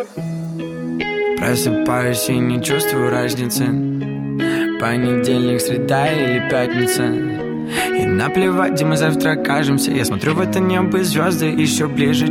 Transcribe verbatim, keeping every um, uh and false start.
Просыпаюсь и не чувствую разницы. Понедельник, среда или пятница. И наплевать, где мы завтра окажемся. Я смотрю в это небо, и звезды еще ближе,